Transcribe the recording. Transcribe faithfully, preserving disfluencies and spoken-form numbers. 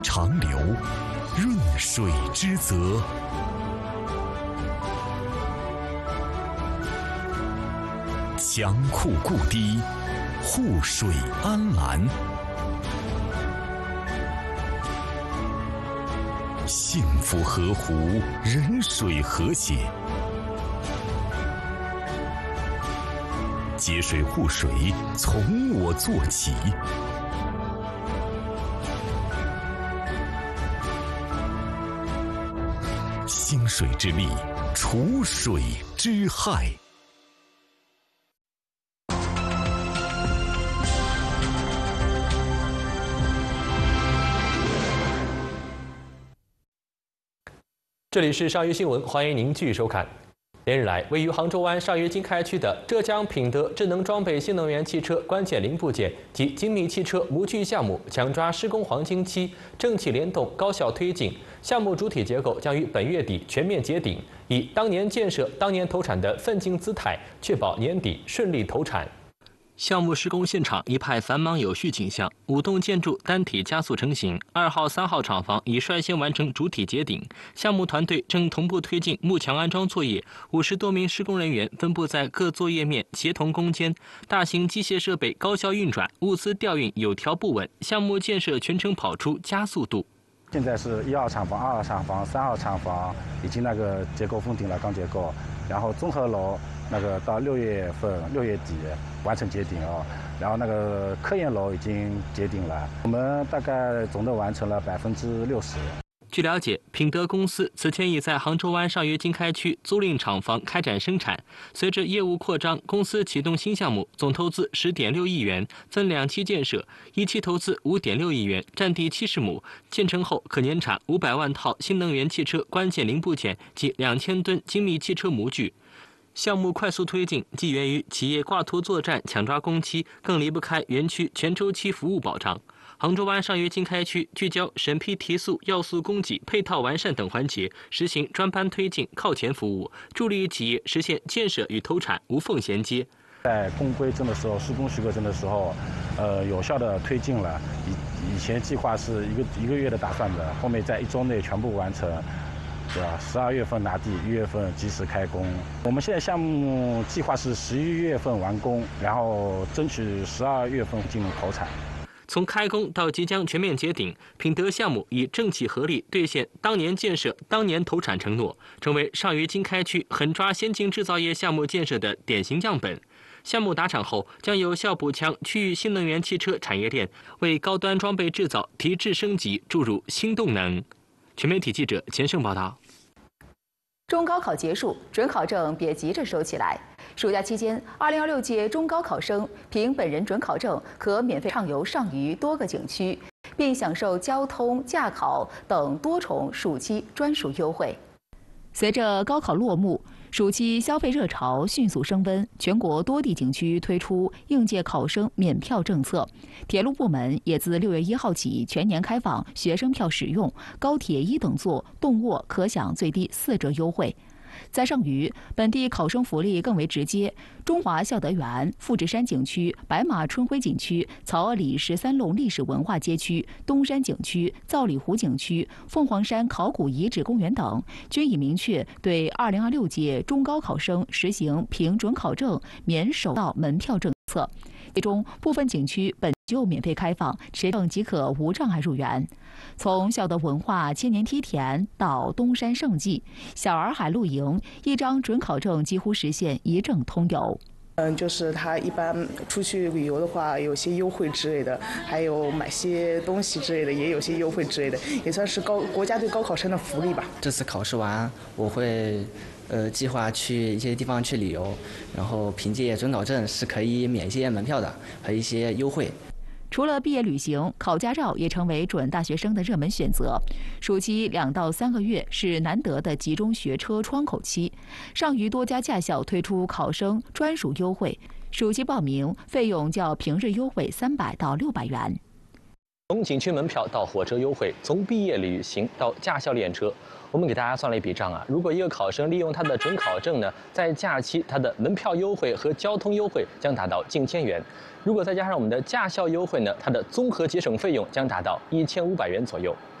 长流，润水之泽。强库固堤，护水安澜。幸福河湖，人水和谐。节水护水，从我做起。兴水之力，除水之害。 这里是上虞新闻，欢迎您继续收看。连日来，位于杭州湾上虞经开区的浙江品德智能装备新能源汽车关键零部件及精密汽车模具项目抢抓施工黄金期，政企联动，高效推进。项目主体结构将于本月底全面结顶，以当年建设、当年投产的奋进姿态，确保年底顺利投产。项目施工现场一派繁忙有序景象，五栋建筑单体加速成型。二号、三号厂房已率先完成主体结顶，项目团队正同步推进幕墙安装作业。五十多名施工人员分布在各作业面，协同攻坚，大型机械设备高效运转，物资调运有条不紊，项目建设全程跑出加速度。 现在是一号厂房、二号厂房、三号厂房已经那个结构封顶了，钢结构，然后综合楼那个到六月份、六月底完成结顶哦，然后那个科研楼已经结顶了，我们大概总的完成了百分之六十。 据了解，品德公司此前已在杭州湾上虞经开区租赁厂房开展生产。随着业务扩张，公司启动新项目，总投资十点六亿元，分两期建设，一期投资五点六亿元，占地七十亩，建成后可年产五百万套新能源汽车关键零部件及两千吨精密汽车模具。项目快速推进，既源于企业挂图作战抢抓工期，更离不开园区全周期服务保障。杭州湾上虞经开区聚焦审批提速、要素供给、配套完善等环节，实行专班推进、靠前服务，助力企业实现建设与投产无缝衔接。 在公规证的时候、施工许可证的时候，呃，有效的推进了。以以前计划是一个一个月的打算的，后面在一周内全部完成。对吧？十二月份拿地，一月份及时开工。我们现在项目计划是十一月份完工，然后争取十二月份进入投产。 从开工到即将全面结顶，品德项目以政企合力兑现当年建设、当年投产承诺，成为上虞经开区狠抓先进制造业项目建设的典型样本。项目打场后，将有效补强区域新能源汽车产业链，为高端装备制造提质升级注入新动能。全媒体记者钱胜报道。 中高考结束，准考证别急着收起来。暑假期间，二零二六届中高考生凭本人准考证可免费畅游上虞多个景区，并享受交通、驾考等多重暑期专属优惠。随着高考落幕，暑期消费热潮迅速升温，全国多地景区推出应届考生免票政策，铁路部门也自六月一号起全年开放学生票使用，高铁一等座动卧可享最低四折优惠。在上虞，本地考生福利更为直接。中华孝德园、富士山景区、白马春晖景区、曹娥里十三弄历史文化街区、东山景区、皂里湖景区、凤凰山考古遗址公园等，均已明确对二零二六届中高考生实行凭准考证免首道门票政策。其中部分景区本就免费开放，持证即可无障碍入园。从孝德文化千年梯田到东山圣迹、小洱海露营，一张准考证几乎实现一证通游。 嗯，就是他一般出去旅游的话，有些优惠之类的，还有买些东西之类的，也有些优惠之类的，也算是高国家对高考生的福利吧。 这次考试完，我会呃计划去一些地方去旅游，然后凭借准考证是可以免一些门票的和一些优惠。 除了毕业旅行，考驾照也成为准大学生的热门选择。暑期两到三个月是难得的集中学车窗口期，上虞多家驾校推出考生专属优惠，暑期报名费用较平日优惠三百到六百元。 从景区门票到火车优惠，从毕业旅行到驾校练车，我们给大家算了一笔账啊。如果一个考生利用他的准考证呢，在假期他的门票优惠和交通优惠将达到近千元。如果再加上我们的驾校优惠呢，它的综合节省费用将达到一千五百元左右。